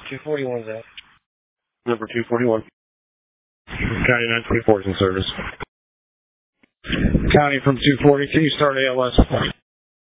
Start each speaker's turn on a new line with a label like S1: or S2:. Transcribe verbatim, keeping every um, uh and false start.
S1: two forty-one's out.
S2: Number two forty-one.
S3: County nine twenty-four is in service.
S4: County from two forty, can you start A L S?